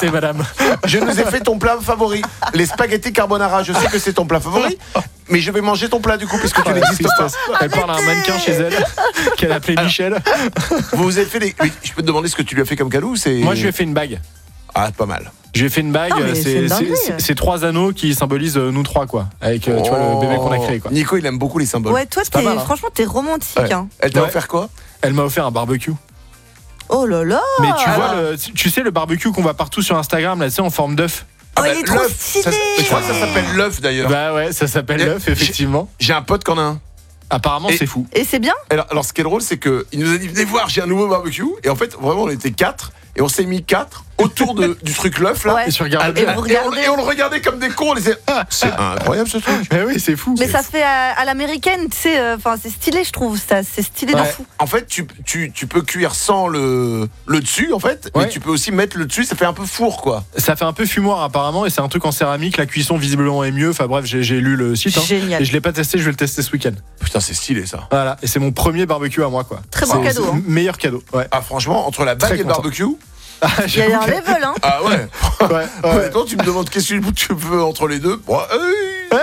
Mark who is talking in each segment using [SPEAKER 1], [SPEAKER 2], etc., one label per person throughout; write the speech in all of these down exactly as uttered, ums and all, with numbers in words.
[SPEAKER 1] santé, madame.
[SPEAKER 2] Je nous ai fait ton plat favori, les spaghettis carbonara. Je sais que c'est ton plat favori, mais je vais manger ton plat du coup, puisque tu
[SPEAKER 1] Oh, la
[SPEAKER 2] n'existes pas.
[SPEAKER 1] tristesse. Elle parle à un mannequin chez elle, qu'elle a appelé Michel.
[SPEAKER 2] Vous vous êtes fait des... Oui, je peux te demander ce que tu lui as fait comme cadeau ou c'est...
[SPEAKER 1] Moi, je lui ai fait une bague.
[SPEAKER 2] Ah, pas mal.
[SPEAKER 1] Je lui ai fait une bague,
[SPEAKER 3] Ah, mais c'est
[SPEAKER 1] c'est,
[SPEAKER 3] une dinguerie.
[SPEAKER 1] c'est, c'est, c'est trois anneaux qui symbolisent euh, nous trois, quoi. Avec euh, tu vois, le bébé qu'on a créé, quoi.
[SPEAKER 2] Nico, il aime beaucoup les symboles.
[SPEAKER 3] Ouais, toi,
[SPEAKER 1] pas
[SPEAKER 3] t'es,
[SPEAKER 1] mal, hein.
[SPEAKER 3] franchement, t'es romantique.
[SPEAKER 2] Ouais.
[SPEAKER 3] Hein.
[SPEAKER 2] Elle t'a
[SPEAKER 1] Ouais.
[SPEAKER 2] offert quoi?
[SPEAKER 1] Elle m'a offert un barbecue.
[SPEAKER 3] Oh là là.
[SPEAKER 1] Mais tu
[SPEAKER 2] alors.
[SPEAKER 1] vois, le, tu sais, le barbecue qu'on voit partout sur Instagram, là, tu sais, en forme d'œuf.
[SPEAKER 3] Oh,
[SPEAKER 2] bah,
[SPEAKER 3] il est trop
[SPEAKER 2] l'œuf,
[SPEAKER 3] stylé.
[SPEAKER 2] ça- Je crois que ça s'appelle l'œuf d'ailleurs.
[SPEAKER 1] Bah ouais, ça s'appelle
[SPEAKER 2] Et-
[SPEAKER 1] l'œuf, effectivement.
[SPEAKER 2] J'ai un pote qui en a un.
[SPEAKER 1] Apparemment,
[SPEAKER 2] Et-
[SPEAKER 1] c'est fou.
[SPEAKER 3] Et c'est bien.
[SPEAKER 2] Alors, alors, ce qui est drôle, c'est qu'il nous a dit venez voir, j'ai un nouveau barbecue. Et en fait, vraiment, on était quatre. Et on s'est mis quatre autour de, du truc l'œuf là.
[SPEAKER 3] Ouais.
[SPEAKER 1] Et tu regardes
[SPEAKER 2] Et,
[SPEAKER 3] Et
[SPEAKER 1] bien.
[SPEAKER 3] vous
[SPEAKER 2] et on,
[SPEAKER 3] regardez.
[SPEAKER 2] et on le regardait comme des cons. On disait ah, c'est incroyable ce truc.
[SPEAKER 1] Mais oui, c'est fou.
[SPEAKER 3] Mais ça fait à, à l'américaine, tu sais. Enfin, c'est stylé, je trouve. Ça, c'est stylé de
[SPEAKER 1] Ouais.
[SPEAKER 3] fou.
[SPEAKER 2] En fait, tu, tu, tu peux cuire sans le, le dessus, en fait.
[SPEAKER 1] Ouais.
[SPEAKER 2] Mais tu peux aussi mettre le dessus. Ça fait un peu four, quoi.
[SPEAKER 1] Ça fait un peu fumoir apparemment et c'est un truc en céramique. La cuisson visiblement est mieux. Enfin bref, j'ai, j'ai lu le site. Hein,
[SPEAKER 3] Génial.
[SPEAKER 1] et je l'ai pas testé, je vais le tester ce week-end.
[SPEAKER 2] Putain, c'est stylé ça.
[SPEAKER 1] Voilà. Et c'est mon premier barbecue à moi, quoi.
[SPEAKER 3] Très bon
[SPEAKER 1] C'est-
[SPEAKER 3] cadeau.
[SPEAKER 1] c'est
[SPEAKER 3] Hein.
[SPEAKER 1] le meilleur cadeau. Ouais.
[SPEAKER 2] Ah, franchement, entre la bague
[SPEAKER 1] Très
[SPEAKER 2] et le
[SPEAKER 1] content.
[SPEAKER 2] barbecue.
[SPEAKER 3] Il y a un level, hein.
[SPEAKER 2] Ah ouais.
[SPEAKER 1] Ouais, ouais.
[SPEAKER 2] Honnêtement, tu me demandes qu'est-ce que tu veux entre les deux. Bon, hey,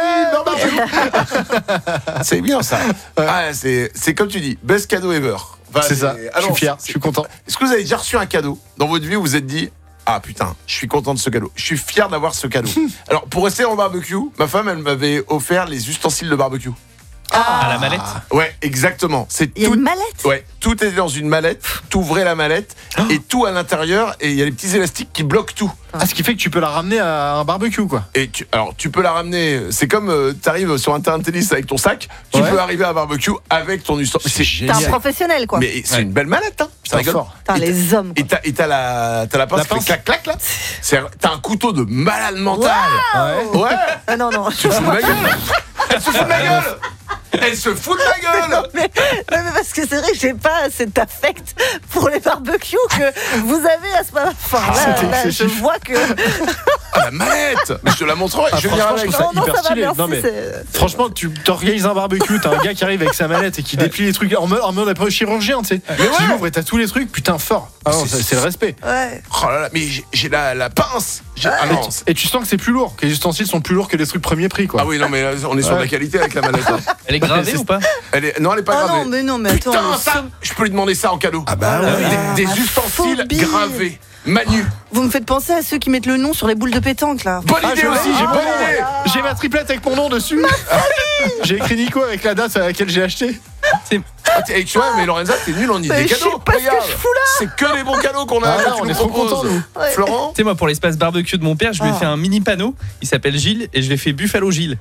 [SPEAKER 2] barbecue. C'est bien ça. Ah, c'est, c'est comme tu dis, best cadeau ever. Enfin,
[SPEAKER 1] C'est ça.
[SPEAKER 2] ah
[SPEAKER 1] Je
[SPEAKER 2] non,
[SPEAKER 1] suis fier.
[SPEAKER 2] c'est-
[SPEAKER 1] Je suis content.
[SPEAKER 2] Est-ce que vous avez déjà reçu un cadeau dans votre vie où vous vous êtes dit ah putain, je suis content de ce cadeau. Je suis fier d'avoir ce cadeau. Alors pour rester en barbecue, ma femme elle m'avait offert les ustensiles de barbecue.
[SPEAKER 3] Ah.
[SPEAKER 4] À la mallette.
[SPEAKER 2] Ouais, exactement. C'est
[SPEAKER 3] Il y a
[SPEAKER 2] tout.
[SPEAKER 3] une mallette.
[SPEAKER 2] Ouais, tout est dans une mallette. T'ouvrais la mallette et tout à l'intérieur et il y a les petits élastiques qui bloquent tout.
[SPEAKER 1] Ah, ce qui fait que tu peux la ramener à un barbecue, quoi.
[SPEAKER 2] Et tu, alors tu peux la ramener. C'est comme euh, t'arrives sur un terrain de tennis avec ton sac. Tu
[SPEAKER 1] Ouais.
[SPEAKER 2] peux arriver à un barbecue avec ton ustensile.
[SPEAKER 1] C'est
[SPEAKER 3] T'es un
[SPEAKER 1] génial.
[SPEAKER 3] professionnel, quoi.
[SPEAKER 2] Mais c'est
[SPEAKER 4] Ouais.
[SPEAKER 2] une belle mallette, hein. Ça
[SPEAKER 1] Putain,
[SPEAKER 2] rigole.
[SPEAKER 1] fort.
[SPEAKER 3] Putain,
[SPEAKER 2] Et
[SPEAKER 3] les hommes.
[SPEAKER 2] Et t'as, et t'as la, t'as la pince
[SPEAKER 1] La
[SPEAKER 2] qui fait
[SPEAKER 1] pince.
[SPEAKER 2] clac clac là. C'est, t'as un couteau de malade mental.
[SPEAKER 1] Ouais.
[SPEAKER 2] Ouais.
[SPEAKER 3] Ah non, non.
[SPEAKER 2] Tu te fous de ma gueule. Elle se fout de ma gueule. Elle se fout de ma gueule.
[SPEAKER 3] mais, mais parce que c'est vrai que j'ai pas cet affect pour les barbecues que vous avez à ce moment. Enfin,
[SPEAKER 1] Ah,
[SPEAKER 3] là,
[SPEAKER 1] c'était
[SPEAKER 3] là, je
[SPEAKER 1] excessif.
[SPEAKER 3] vois que.
[SPEAKER 2] Ah, la mallette. Mais je te la montrerai.
[SPEAKER 1] Ah,
[SPEAKER 2] je vais venir
[SPEAKER 1] franchement,
[SPEAKER 2] avec.
[SPEAKER 1] je trouve ça
[SPEAKER 3] non, non,
[SPEAKER 1] hyper
[SPEAKER 3] ça va,
[SPEAKER 1] stylé.
[SPEAKER 3] merci.
[SPEAKER 1] Non, mais-
[SPEAKER 3] c'est-
[SPEAKER 1] Franchement, tu t'organises un barbecue, t'as un gars qui arrive avec sa mallette et qui déplie les trucs en mode, en mode après chirurgien, tu sais. Tu ouvres et t'as tous les trucs, putain, fort. Ah non,
[SPEAKER 2] C'est-
[SPEAKER 1] c'est, c'est le respect.
[SPEAKER 3] Ouais.
[SPEAKER 2] Oh là là, mais j'ai, j'ai la, la pince. J'ai- ah
[SPEAKER 1] Et
[SPEAKER 2] non.
[SPEAKER 1] tu- Et tu sens que c'est plus lourd, que les ustensiles sont plus lourds que les trucs premier prix, quoi.
[SPEAKER 2] Ah oui, non, mais là, on est sur de la
[SPEAKER 1] Ouais.
[SPEAKER 2] qualité avec la mallette. hein.
[SPEAKER 4] Elle est gravée
[SPEAKER 1] C'est-
[SPEAKER 4] ou pas?
[SPEAKER 2] Elle est, non, elle est pas
[SPEAKER 3] Ah
[SPEAKER 2] gravée.
[SPEAKER 3] non, mais non, mais attends.
[SPEAKER 2] Putain,
[SPEAKER 3] mais
[SPEAKER 2] ça, je peux lui demander ça en cadeau.
[SPEAKER 1] Ah bah
[SPEAKER 3] Oh là
[SPEAKER 1] ouais.
[SPEAKER 3] là.
[SPEAKER 2] Des, des
[SPEAKER 3] la
[SPEAKER 2] ustensiles
[SPEAKER 3] phobie.
[SPEAKER 2] gravés. Manu.
[SPEAKER 3] Vous me faites penser à ceux qui mettent le nom sur les boules de pétanque, là.
[SPEAKER 2] Bonne
[SPEAKER 1] Ah,
[SPEAKER 2] idée
[SPEAKER 1] j'ai
[SPEAKER 2] aussi,
[SPEAKER 1] aussi, j'ai
[SPEAKER 2] bonne
[SPEAKER 1] bonne
[SPEAKER 2] idée.
[SPEAKER 1] idée. J'ai ma triplette avec mon nom dessus. J'ai écrit Nico avec la date à laquelle j'ai acheté.
[SPEAKER 2] Ah, t'es- et tu vois, mais Lorenza, t'es nul en idée
[SPEAKER 3] Mais je
[SPEAKER 2] cadeaux.
[SPEAKER 3] sais pas ce que
[SPEAKER 2] Regarde.
[SPEAKER 3] je fous là.
[SPEAKER 2] C'est que les bons cadeaux qu'on a.
[SPEAKER 1] Ah
[SPEAKER 2] que
[SPEAKER 1] là,
[SPEAKER 2] tu
[SPEAKER 1] on
[SPEAKER 2] nous
[SPEAKER 1] est trop
[SPEAKER 2] proposes.
[SPEAKER 1] contents, nous.
[SPEAKER 3] Ouais.
[SPEAKER 2] Florent.
[SPEAKER 4] Tu sais, moi, pour l'espace barbecue de mon père, je lui ai
[SPEAKER 3] Oh.
[SPEAKER 4] fait un mini panneau. Il s'appelle Gilles et je l'ai fait Buffalo Gilles.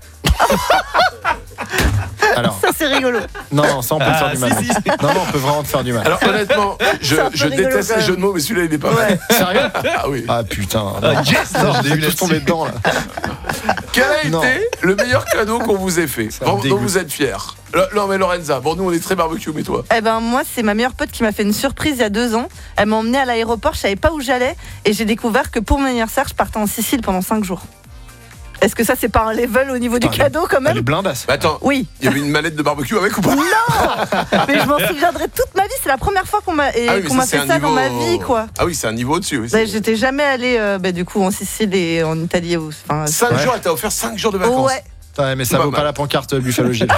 [SPEAKER 1] Alors,
[SPEAKER 3] Ça, c'est rigolo.
[SPEAKER 1] non, non, ça on peut te
[SPEAKER 4] Ah,
[SPEAKER 1] faire du mal.
[SPEAKER 4] si, si.
[SPEAKER 1] Non, non, on peut vraiment te faire du mal.
[SPEAKER 2] Alors honnêtement, je,
[SPEAKER 3] C'est un peu
[SPEAKER 2] je
[SPEAKER 3] rigolo,
[SPEAKER 2] déteste
[SPEAKER 3] quand
[SPEAKER 2] les
[SPEAKER 3] même.
[SPEAKER 2] jeux de mots, mais celui-là il est pas mal.
[SPEAKER 1] Sérieux
[SPEAKER 2] Ah oui.
[SPEAKER 1] Ah putain. non.
[SPEAKER 4] Ah, yes,
[SPEAKER 1] Non,
[SPEAKER 4] je
[SPEAKER 1] je
[SPEAKER 4] l'ai
[SPEAKER 1] vais
[SPEAKER 4] eu
[SPEAKER 1] tous
[SPEAKER 4] là-dessus.
[SPEAKER 1] tomber dedans là.
[SPEAKER 2] Quel a
[SPEAKER 1] Non.
[SPEAKER 2] été le meilleur cadeau qu'on vous ait fait,
[SPEAKER 1] Ça me
[SPEAKER 2] dont, dont
[SPEAKER 1] dégoûte.
[SPEAKER 2] vous êtes fiers? Le- Non mais Lorenza, bon nous on est très barbecue, mais toi?
[SPEAKER 3] Eh ben moi, c'est ma meilleure pote qui m'a fait une surprise il y a deux ans. Elle m'a emmenée à l'aéroport, je savais pas où j'allais, et j'ai découvert que pour mon anniversaire, je partais en Sicile pendant cinq jours. Est-ce que ça, c'est pas un level au niveau
[SPEAKER 1] Putain,
[SPEAKER 3] du cadeau quand
[SPEAKER 1] Elle est
[SPEAKER 3] même?
[SPEAKER 1] blindasse.
[SPEAKER 2] Bah attends,
[SPEAKER 3] Oui,
[SPEAKER 2] il y avait une mallette de barbecue avec ou pas?
[SPEAKER 3] mais je m'en souviendrai toute ma vie. C'est la première fois qu'on m'a, et
[SPEAKER 2] Ah oui, mais
[SPEAKER 3] qu'on m'a
[SPEAKER 2] c'est
[SPEAKER 3] fait
[SPEAKER 2] un
[SPEAKER 3] ça dans ma
[SPEAKER 2] niveau-
[SPEAKER 3] vie, quoi.
[SPEAKER 2] Ah oui, c'est un niveau au-dessus. Oui,
[SPEAKER 3] Bah,
[SPEAKER 2] c'est-
[SPEAKER 3] j'étais jamais allée euh, bah, du coup en Sicile et en Italie. ou- Enfin,
[SPEAKER 2] Cinq
[SPEAKER 1] Ouais.
[SPEAKER 2] jours, elle t'a offert cinq jours de vacances.
[SPEAKER 3] ouais.
[SPEAKER 1] Ouais, mais ça
[SPEAKER 2] Pas
[SPEAKER 1] vaut
[SPEAKER 2] mal.
[SPEAKER 1] pas la pancarte euh, Buffalo Gilles.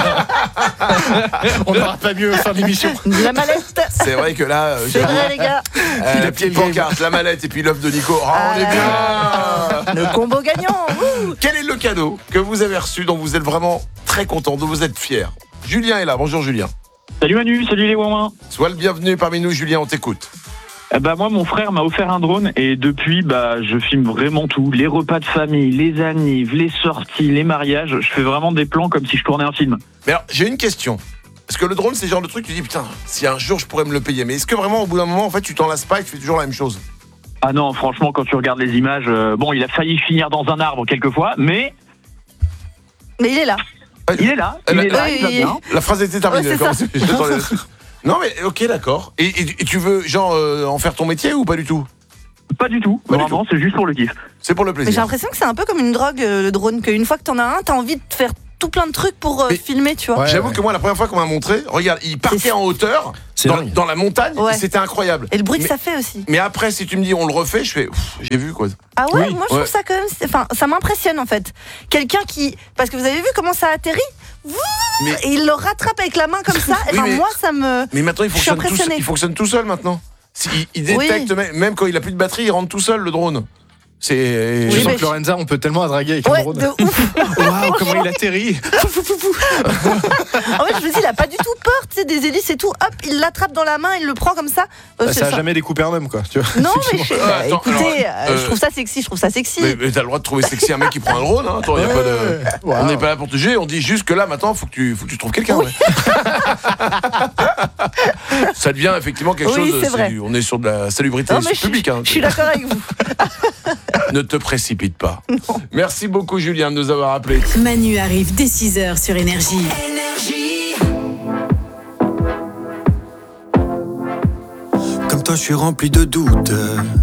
[SPEAKER 1] On n'aura pas mieux fin d'émission.
[SPEAKER 3] La mallette.
[SPEAKER 2] C'est vrai que là, euh,
[SPEAKER 3] C'est
[SPEAKER 2] j'avoue,
[SPEAKER 3] vrai, les gars.
[SPEAKER 2] euh,
[SPEAKER 1] Il a
[SPEAKER 2] la
[SPEAKER 1] pris
[SPEAKER 2] petite
[SPEAKER 1] le game.
[SPEAKER 2] pancarte, la mallette et puis l'œuf de Nico. Oh,
[SPEAKER 3] Ah
[SPEAKER 2] on est
[SPEAKER 3] là
[SPEAKER 2] bien.
[SPEAKER 3] Le combo gagnant. Wouh.
[SPEAKER 2] Quel est le cadeau que vous avez reçu dont vous êtes vraiment très content, dont vous êtes fier? Julien est là. Bonjour Julien.
[SPEAKER 5] Salut Manu, salut les Wouin.
[SPEAKER 2] Sois le bienvenu parmi nous, Julien, on t'écoute.
[SPEAKER 5] Eh bah moi mon frère m'a offert un drone et depuis bah je filme vraiment tout, les repas de famille, les annives, les sorties, les mariages, je fais vraiment des plans comme si je tournais un film.
[SPEAKER 2] Mais alors, j'ai une question. Parce que le drone, c'est le genre de truc, tu dis, putain, si un jour je pourrais me le payer. Mais est-ce que vraiment, au bout d'un moment, en fait, tu t'en lasses pas et tu fais toujours la même chose?
[SPEAKER 5] Ah non, franchement quand tu regardes les images, euh, bon il a failli finir dans un arbre quelquefois, mais
[SPEAKER 3] Mais il est là.
[SPEAKER 5] il est là, il
[SPEAKER 2] Elle a-
[SPEAKER 5] est là,
[SPEAKER 3] Oui,
[SPEAKER 5] il va
[SPEAKER 3] oui.
[SPEAKER 5] bien.
[SPEAKER 2] La phrase était terminée.
[SPEAKER 3] Ouais, c'est
[SPEAKER 2] d'accord.
[SPEAKER 3] ça.
[SPEAKER 2] J'attendais la suite. Non, mais ok, d'accord. Et, et- et tu veux, genre, euh, en faire ton métier ou pas du tout?
[SPEAKER 5] Pas du tout,
[SPEAKER 2] Pas du
[SPEAKER 5] vraiment c'est juste pour le kiff.
[SPEAKER 2] C'est pour le
[SPEAKER 3] Mais j'ai
[SPEAKER 2] plaisir.
[SPEAKER 3] l'impression que c'est un peu comme une drogue, euh, le drone, qu'une fois que t'en as un, t'as envie de faire tout plein de trucs pour euh,
[SPEAKER 2] Mais-
[SPEAKER 3] filmer, tu vois.
[SPEAKER 1] Ouais.
[SPEAKER 2] J'avoue que moi, la première fois qu'on m'a montré, regarde, il partait
[SPEAKER 3] C'est-
[SPEAKER 2] en hauteur
[SPEAKER 1] C'est
[SPEAKER 2] dans,
[SPEAKER 1] dingue.
[SPEAKER 2] dans la montagne,
[SPEAKER 3] Ouais.
[SPEAKER 2] c'était incroyable.
[SPEAKER 3] Et le bruit
[SPEAKER 2] mais,
[SPEAKER 3] que ça fait aussi.
[SPEAKER 2] mais après, si tu me dis on le refait, je fais, pff, j'ai vu quoi.
[SPEAKER 3] Ah ouais,
[SPEAKER 1] Oui,
[SPEAKER 3] moi je
[SPEAKER 2] ouais.
[SPEAKER 3] trouve ça quand même. c'est- Enfin, ça m'impressionne en fait. Quelqu'un qui. Parce que vous avez vu comment ça atterrit
[SPEAKER 2] Mais,
[SPEAKER 3] et il le rattrape avec la main comme ça. Et
[SPEAKER 2] Oui,
[SPEAKER 3] ben
[SPEAKER 2] mais-
[SPEAKER 3] moi ça me.
[SPEAKER 2] mais maintenant, il
[SPEAKER 3] Je suis
[SPEAKER 2] fonctionne, tout, seul-
[SPEAKER 3] impressionnée.
[SPEAKER 2] il fonctionne tout seul maintenant. Si- Il, il
[SPEAKER 3] Oui.
[SPEAKER 2] détecte, même, même quand il a plus de batterie, il rentre tout seul le drone. C'est.
[SPEAKER 1] Je
[SPEAKER 3] Oui,
[SPEAKER 1] sens
[SPEAKER 3] mais
[SPEAKER 1] que Lorenza, on peut tellement la draguer avec un
[SPEAKER 3] Ouais,
[SPEAKER 1] drone.
[SPEAKER 3] de ouf.
[SPEAKER 1] Waouh, comment il atterrit.
[SPEAKER 3] En fait, je me dis, il a pas du tout peur, tu sais, des hélices et tout. Hop, il l'attrape dans la main, il le prend comme ça. Euh,
[SPEAKER 1] Bah,
[SPEAKER 3] c'est-
[SPEAKER 1] ça a
[SPEAKER 3] enfin,
[SPEAKER 1] jamais découpé un homme, quoi. Tu vois.
[SPEAKER 3] Non, mais je-
[SPEAKER 2] Ah,
[SPEAKER 3] bah,
[SPEAKER 2] attends,
[SPEAKER 3] écoutez,
[SPEAKER 2] alors,
[SPEAKER 3] euh,
[SPEAKER 2] euh,
[SPEAKER 3] je trouve ça sexy, je trouve ça sexy.
[SPEAKER 2] Mais, mais t'as le droit de trouver sexy un mec qui prend un drone, hein. Attends, y a
[SPEAKER 1] Ouais,
[SPEAKER 2] pas de.
[SPEAKER 1] waouh.
[SPEAKER 2] On n'est pas là pour te juger, on dit juste que là maintenant, faut que tu, faut que tu trouves quelqu'un.
[SPEAKER 3] Oui.
[SPEAKER 2] ouais. Ça devient effectivement quelque
[SPEAKER 3] Oui,
[SPEAKER 2] chose.
[SPEAKER 3] c'est vrai.
[SPEAKER 2] du- on est sur de la salubrité
[SPEAKER 3] Non, mais je,
[SPEAKER 2] publique. Hein.
[SPEAKER 3] je suis d'accord avec vous.
[SPEAKER 2] Ne te précipite pas. Merci beaucoup Julien de nous avoir appelés.
[SPEAKER 6] Manu arrive dès six heures sur Énergie.
[SPEAKER 7] Comme toi, je suis rempli de doutes.